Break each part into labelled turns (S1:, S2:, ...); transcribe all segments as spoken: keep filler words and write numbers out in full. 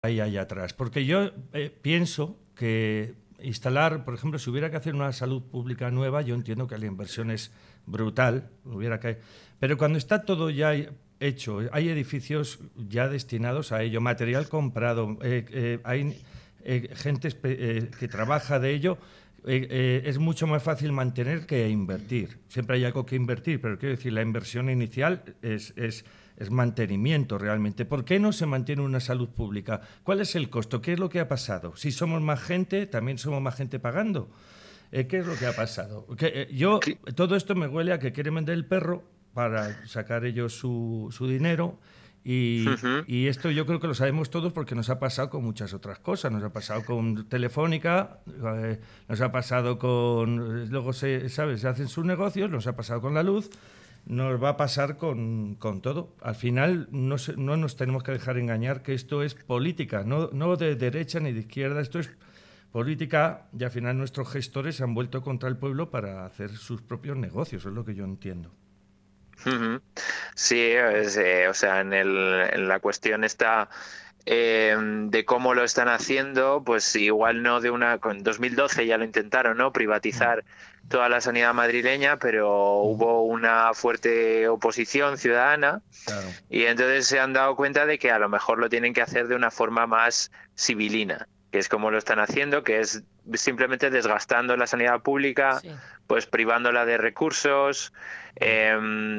S1: ahí, ahí atrás. Porque yo eh, pienso que instalar, por ejemplo, si hubiera que hacer una salud pública nueva, yo entiendo que la inversión es brutal, hubiera que... pero cuando está todo ya hecho, hay edificios ya destinados a ello, material comprado, eh, eh, hay eh, gente eh, que trabaja de ello. Eh, eh, es mucho más fácil mantener que invertir. Siempre hay algo que invertir, pero quiero decir, la inversión inicial es, es, es mantenimiento realmente. ¿Por qué no se mantiene una salud pública? ¿Cuál es el costo? ¿Qué es lo que ha pasado? Si somos más gente, también somos más gente pagando. Eh, ¿Qué es lo que ha pasado? Que, eh, yo, todo esto me huele a que quieren vender el perro para sacar ellos su, su dinero. Y,
S2: Ujú.
S1: y esto yo creo que lo sabemos todos porque nos ha pasado con muchas otras cosas. Nos ha pasado con Telefónica, eh, nos ha pasado con... Luego, se, ¿sabes? Se hacen sus negocios, nos ha pasado con la luz, nos va a pasar con, con todo. Al final no, se, no nos tenemos que dejar engañar que esto es política, no, no de derecha ni de izquierda, esto es política y al final nuestros gestores se han vuelto contra el pueblo para hacer sus propios negocios, es lo que yo entiendo.
S2: Ujú. Sí, es, eh, o sea, en, el, en la cuestión está eh, de cómo lo están haciendo, pues igual no de una... En dos mil doce ya lo intentaron, ¿no?
S1: Mm,
S2: Privatizar toda la sanidad madrileña, pero
S1: mm,
S2: hubo una fuerte oposición ciudadana
S1: claro.
S2: y entonces se han dado cuenta de que a lo mejor lo tienen que hacer de una forma más civilina, que es como lo están haciendo, que es simplemente desgastando la sanidad pública,
S3: Sí.
S2: pues privándola de recursos,
S1: Mm.
S2: eh,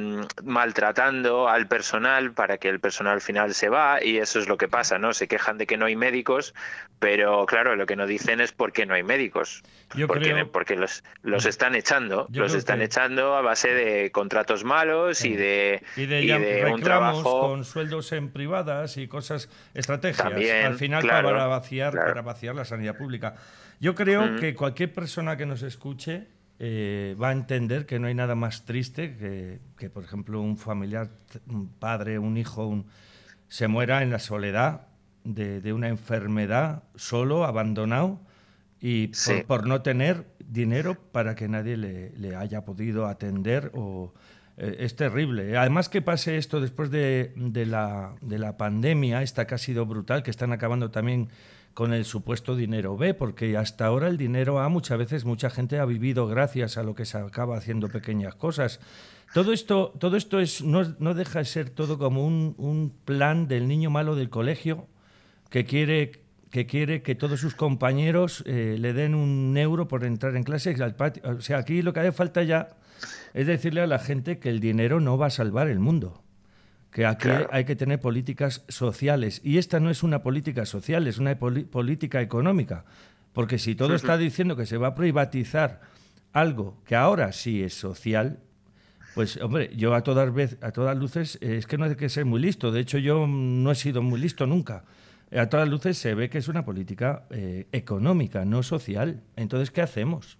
S2: maltratando al personal para que el personal al final se va, y eso es lo que pasa, ¿no? Se quejan de que no hay médicos, pero claro, lo que no dicen es por qué no hay médicos.
S1: Yo
S2: Porque,
S1: creo,
S2: porque los, los
S1: mm,
S2: están echando,
S1: yo
S2: los
S1: creo
S2: están
S1: que
S2: echando a base de contratos malos y
S1: eh,
S2: de,
S1: y de
S2: y
S1: ya
S2: de un
S1: reclamos
S2: trabajo
S1: con sueldos en privadas y cosas, estrategias, al
S2: también,
S1: final para
S2: claro,
S1: vaciar,
S2: claro.
S1: para vaciar la sanidad pública. Yo creo
S2: Mm,
S1: que cualquier persona que nos escuche eh, va a entender que no hay nada más triste que, que, por ejemplo, un familiar, un padre, un hijo, un, se muera en la soledad de, de una enfermedad, solo, abandonado, y por,
S2: sí.
S1: por no tener dinero para que nadie le, le haya podido atender o eh, es terrible. Además que pase esto después de, de, la, de la pandemia, esta que ha sido brutal, que están acabando también con el supuesto dinero B, porque hasta ahora el dinero A muchas veces mucha gente ha vivido gracias a lo que se acaba haciendo pequeñas cosas. Todo esto, todo esto es, no, no deja de ser todo como un, un plan del niño malo del colegio que quiere que quiere que todos sus compañeros eh, le den un euro por entrar en clase al patio. O sea, aquí lo que hace falta ya es decirle a la gente que el dinero no va a salvar el mundo, que aquí
S2: Claro.
S1: hay que tener políticas sociales. Y esta no es una política social, es una poli- política económica. Porque si todo está diciendo que se va a privatizar algo que ahora sí es social, pues hombre, yo a todas, vez, a todas luces eh, es que no hay que ser muy listo. De hecho, yo no he sido muy listo nunca. A todas luces se ve que es una política eh, económica, no social. Entonces, ¿qué hacemos?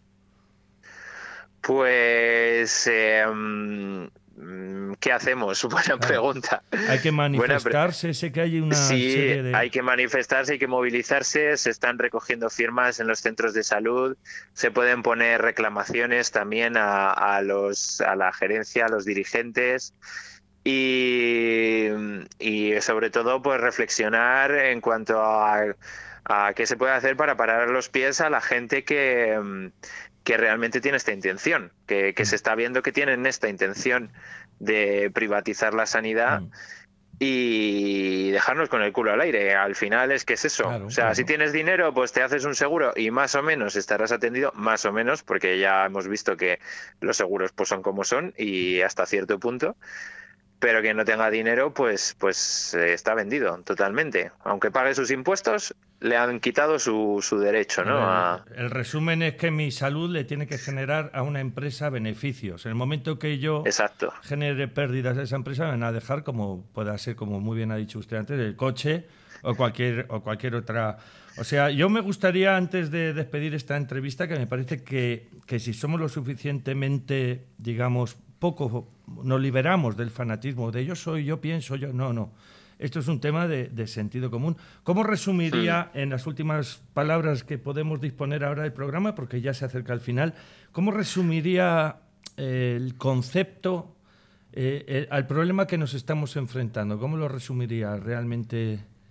S2: Pues, eh, mm, ¿qué hacemos? Buena
S1: Claro.
S2: pregunta.
S1: Hay que
S2: Buena pre-
S1: manifestarse, sé que hay una
S2: Sí,
S1: serie de...
S2: hay que manifestarse, hay que movilizarse, se están recogiendo firmas en los centros de salud, se pueden poner reclamaciones también a, a los, a la gerencia, a los dirigentes. Y, y sobre todo pues reflexionar en cuanto a, a qué se puede hacer para parar los pies a la gente que, mm, que realmente tiene esta intención, que, que se
S1: Mm,
S2: está viendo que tienen esta intención de privatizar la sanidad
S1: mm.
S2: y dejarnos con el culo al aire. Al final es que es eso. O
S1: Claro,
S2: sea, si
S1: claro.
S2: tienes dinero, pues te haces un seguro y más o menos estarás atendido, más o menos, porque ya hemos visto que los seguros pues son como son y hasta cierto punto. Pero quien no tenga dinero, pues, pues eh, está vendido totalmente. Aunque pague sus impuestos, le han quitado su, su derecho,
S1: A
S2: ¿no?
S1: ver,
S2: A...
S1: el resumen es que mi salud le tiene que generar a una empresa beneficios. En el momento que yo
S2: Exacto.
S1: genere pérdidas a esa empresa, me van a dejar, como pueda ser, como muy bien ha dicho usted antes, el coche o cualquier, o cualquier otra. O sea, yo me gustaría, antes de despedir esta entrevista, que me parece que, que si somos lo suficientemente, digamos, poco, nos liberamos del fanatismo de yo soy, yo pienso, yo. No, no. Esto es un tema de, de sentido común. ¿Cómo
S2: Hmm.
S1: resumiría, en las últimas palabras que podemos disponer ahora del programa, porque ya se acerca el final, cómo resumiría eh, el concepto eh, eh, al problema que nos estamos enfrentando? ¿Cómo lo resumiría realmente?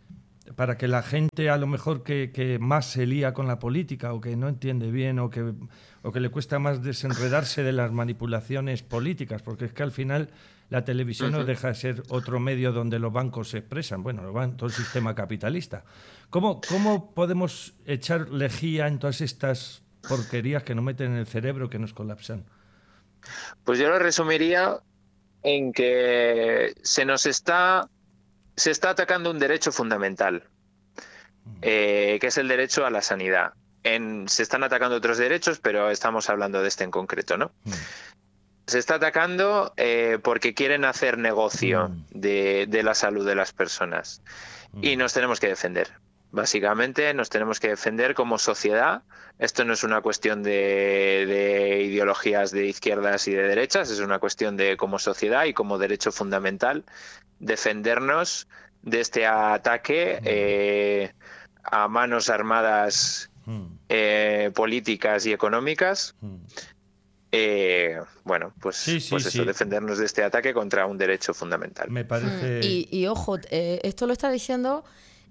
S1: para que la gente a lo mejor que, que más se lía con la política o que no entiende bien o que, o que le cuesta más desenredarse de las manipulaciones políticas, porque es que al final la televisión uh-huh. no deja de ser otro medio donde los bancos se expresan, bueno, todo el sistema capitalista. ¿Cómo, cómo podemos echar lejía en todas estas porquerías que nos meten en el cerebro, que nos colapsan?
S2: Pues yo lo resumiría en que se nos está, se está atacando un derecho fundamental, eh, que es el derecho a la sanidad. En, se están atacando otros derechos, pero estamos hablando de este en concreto, ¿no? Mm. Se está atacando eh, porque quieren hacer negocio mm. de, de la salud de las personas. Mm. Y nos tenemos que defender. Básicamente nos tenemos que defender como sociedad. Esto no es una cuestión de, de ideologías de izquierdas y de derechas, es una cuestión de como sociedad y como derecho fundamental defendernos de este ataque eh, a manos armadas eh, políticas y económicas. Eh, bueno, pues, sí, sí, pues eso, sí. defendernos de este ataque contra un derecho fundamental.
S1: Me parece...
S3: Y, y ojo, eh, esto lo está diciendo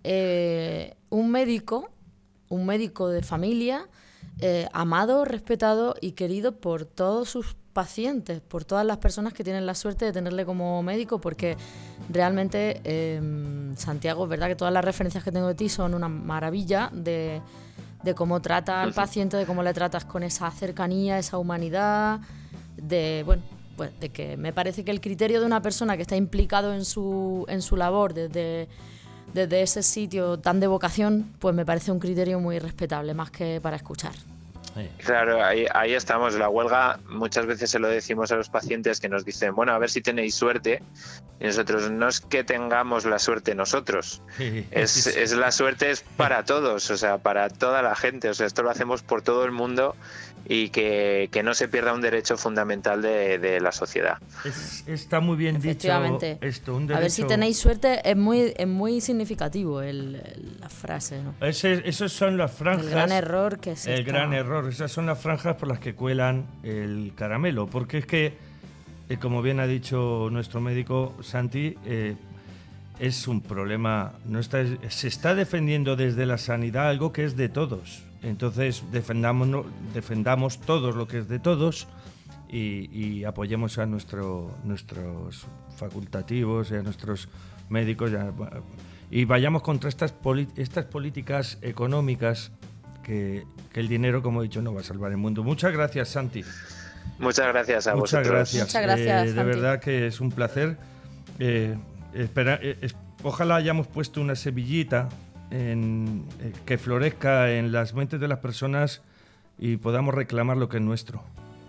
S3: eh, un médico, un médico de familia, eh, amado, respetado y querido por todos sus pacientes, por todas las personas que tienen la suerte de tenerle como médico, porque realmente, eh, Santiago, es verdad que todas las referencias que tengo de ti son una maravilla de... de cómo trata al paciente, de cómo le tratas con esa cercanía, esa humanidad, de bueno, pues de que me parece que el criterio de una persona que está implicado en su en su labor desde, desde ese sitio tan de vocación, pues me parece un criterio muy respetable, más que para escuchar.
S2: Claro, ahí, ahí estamos. La huelga, muchas veces se lo decimos a los pacientes que nos dicen, bueno, a ver si tenéis suerte. Y nosotros, no es que tengamos la suerte nosotros, es, es la suerte es para todos, o sea, para toda la gente. O sea, esto lo hacemos por todo el mundo y que, que no se pierda un derecho fundamental de, de la sociedad.
S1: Es, está muy bien dicho esto. Un derecho...
S3: A ver si tenéis suerte, es muy, es muy significativo el, el, la frase, ¿no?
S1: Ese, esos son las franjas.
S3: El gran error que se
S1: El
S3: está...
S1: gran error. Esas son las franjas por las que cuelan el caramelo. Porque es que, eh, como bien ha dicho nuestro médico Santi, eh, es un problema. No está, se está defendiendo desde la sanidad algo que es de todos. Entonces defendamos, defendamos todos lo que es de todos y, y apoyemos a nuestro, nuestros facultativos y a nuestros médicos y, y vayamos contra estas, estas políticas económicas que, que el dinero, como he dicho, no va a salvar el mundo. Muchas gracias, Santi.
S2: Muchas gracias a
S1: Muchas
S2: vosotros.
S1: Gracias.
S3: Muchas gracias,
S1: eh, de verdad que es un placer. Eh, espera, eh, es, ojalá hayamos puesto una semillita En, eh, que florezca en las mentes de las personas y podamos reclamar lo que es nuestro.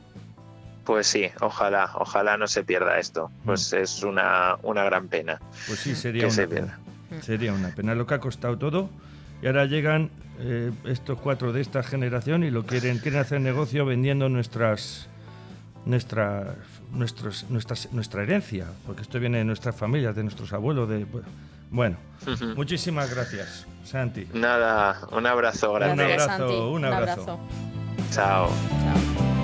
S2: Pues sí, ojalá, ojalá no se pierda esto. Pues mm. es una, una gran pena.
S1: Pues sí, sería una pena. Sería una pena lo que ha costado todo. Y ahora llegan eh, estos cuatro de esta generación y lo quieren, quieren hacer negocio vendiendo nuestras, nuestras, nuestros, nuestras, nuestra herencia, porque esto viene de nuestras familias, de nuestros abuelos, de bueno. Uh-huh. Muchísimas gracias, Santi.
S2: Nada, un abrazo grande.
S1: Un abrazo,
S3: Santi.
S1: un abrazo.
S3: Un abrazo.
S2: Chao.
S3: Chao.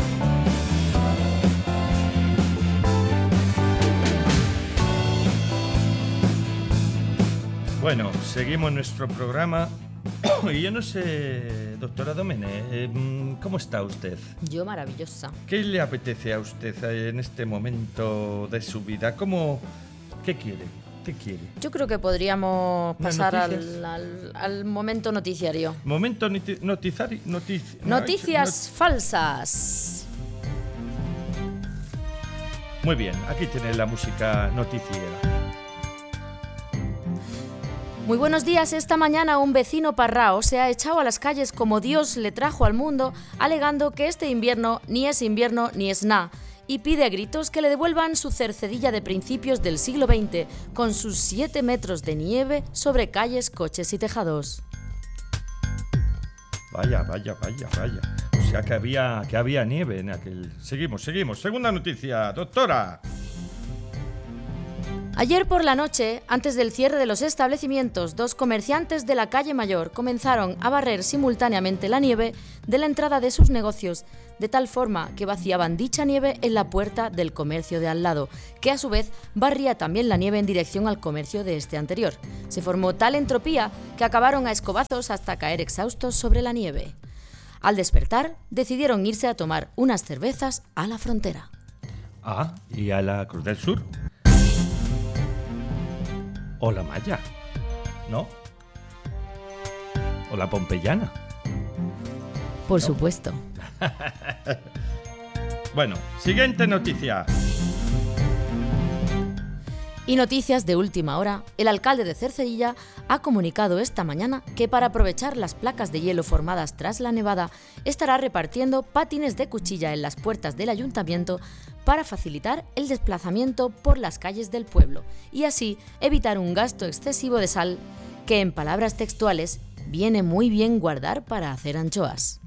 S1: Bueno, seguimos nuestro programa. Y yo no sé, doctora Domene, ¿cómo está usted?
S3: Yo maravillosa.
S1: ¿Qué le apetece a usted en este momento de su vida? ¿Cómo, qué quiere? ¿Qué quiere?
S3: Yo creo que podríamos pasar al, al, al momento noticiario.
S1: Momento noti- noticiario. Notici-
S3: Noticias
S1: not-
S3: falsas.
S1: Muy bien, aquí tiene la música noticiera.
S3: Muy buenos días. Esta mañana un vecino parrao se ha echado a las calles como Dios le trajo al mundo, alegando que este invierno ni es invierno ni es nada, y pide a gritos que le devuelvan su cercedilla de principios del siglo veinte, con sus siete metros de nieve sobre calles, coches y tejados.
S1: Vaya, vaya, vaya, vaya. O sea que había, que había nieve en aquel... Seguimos, seguimos. Segunda noticia, doctora.
S3: Ayer por la noche, antes del cierre de los establecimientos, dos comerciantes de la calle Mayor comenzaron a barrer simultáneamente la nieve de la entrada de sus negocios, de tal forma que vaciaban dicha nieve en la puerta del comercio de al lado, que a su vez barría también la nieve en dirección al comercio de este anterior. Se formó tal entropía que acabaron a escobazos hasta caer exhaustos sobre la nieve. Al despertar, decidieron irse a tomar unas cervezas a la frontera.
S1: Ah, ¿y a la Cruz del Sur? O la Maya, ¿no? O la Pompeyana.
S3: Por
S1: ¿no?
S3: supuesto.
S1: Bueno, siguiente noticia.
S3: Y noticias de última hora, el alcalde de Cercedilla ha comunicado esta mañana que para aprovechar las placas de hielo formadas tras la nevada, estará repartiendo patines de cuchilla en las puertas del ayuntamiento para facilitar el desplazamiento por las calles del pueblo y así evitar un gasto excesivo de sal que, en palabras textuales, viene muy bien guardar para hacer anchoas.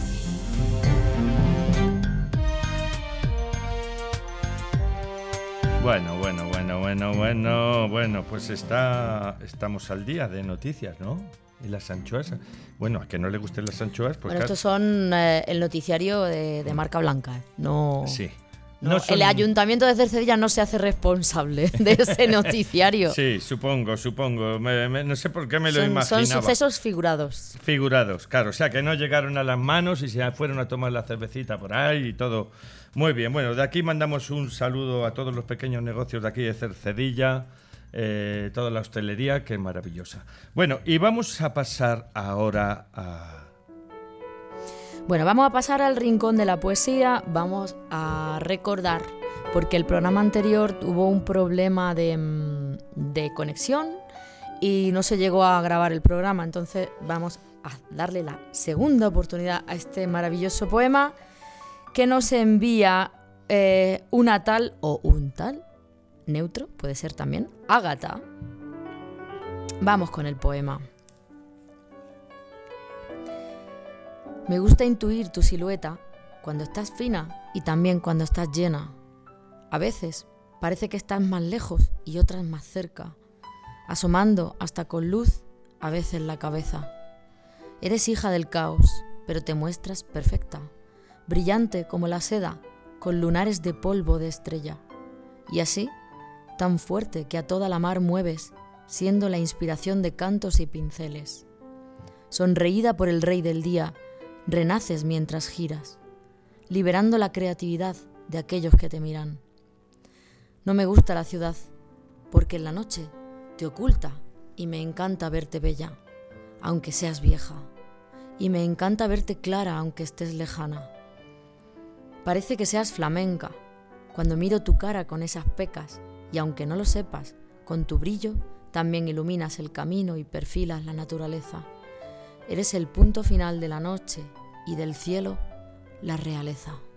S1: Bueno, bueno, bueno, bueno, bueno, bueno, pues está, estamos al día de noticias, ¿no? Y las anchoas, bueno, a que no le gusten las anchoas, pues
S3: Bueno,
S1: claro.
S3: estos son eh, el noticiario de, de marca blanca, no...
S1: Sí.
S3: No,
S1: No son-
S3: El ayuntamiento de Cercedilla no se hace responsable de ese noticiario.
S1: Sí, supongo, supongo. Me- me- no sé por qué me lo
S3: son,
S1: imaginaba.
S3: son sucesos figurados.
S1: Figurados, claro. O sea, que no llegaron a las manos y se fueron a tomar la cervecita por ahí y todo. Muy bien. Bueno, de aquí mandamos un saludo a todos los pequeños negocios de aquí de Cercedilla, eh, toda la hostelería, que es maravillosa. Bueno, y vamos a pasar ahora a...
S3: Bueno, vamos a pasar al rincón de la poesía. Vamos a recordar, porque el programa anterior tuvo un problema de, mm, de conexión y no se llegó a grabar el programa. Entonces vamos a darle la segunda oportunidad a este maravilloso poema que nos envía eh, una tal o un tal, neutro, puede ser también, Ágata. Vamos con el poema. Me gusta intuir tu silueta cuando estás fina y también cuando estás llena. A veces parece que estás más lejos y otras más cerca, asomando hasta con luz, a veces la cabeza. Eres hija del caos, pero te muestras perfecta, brillante como la seda, con lunares de polvo de estrella. Y así, tan fuerte que a toda la mar mueves, siendo la inspiración de cantos y pinceles. Sonreída por el rey del día, renaces mientras giras, liberando la creatividad de aquellos que te miran. No me gusta la ciudad, porque en la noche te oculta y me encanta verte bella, aunque seas vieja, y me encanta verte clara aunque estés lejana. Parece que seas flamenca, cuando miro tu cara con esas pecas, y aunque no lo sepas, con tu brillo también iluminas el camino y perfilas la naturaleza. Eres el punto final de la noche y del cielo la realeza.